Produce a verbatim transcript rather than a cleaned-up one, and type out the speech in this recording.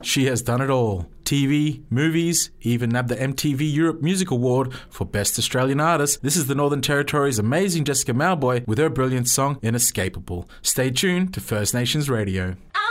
She has done it all. T V, movies, even nabbed the M T V Europe Music Award for Best Australian Artist. This is the Northern Territory's amazing Jessica Mauboy with her brilliant song Inescapable. Stay tuned to First Nations Radio.